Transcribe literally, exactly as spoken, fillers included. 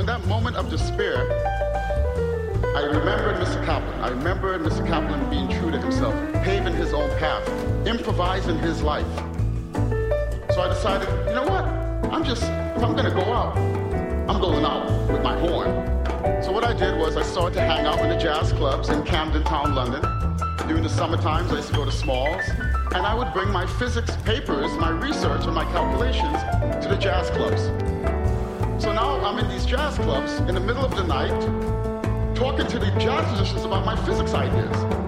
in that moment of despair, I remembered Mister Kaplan. I remembered Mister Kaplan being true to himself, paving his own path, improvising his life. So I decided, you know what? I'm just, if I'm gonna go out, I'm going out with my horn. So what I did was I started to hang out in the jazz clubs in Camden Town, London. During the summer times, I used to go to Smalls, and I would bring my physics papers, my research and my calculations to the jazz clubs. So now I'm in these jazz clubs in the middle of the night, talking to the jazz musicians about my physics ideas.